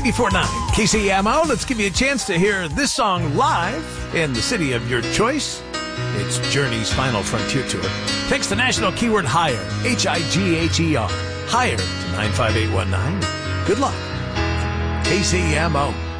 94.9 KCMO. Let's give you a chance to hear this song live in the city of your choice. It's Journey's Final Frontier Tour. Text the national keyword HIGHER, HIGHER, HIGHER to 95819. Good luck. KCMO.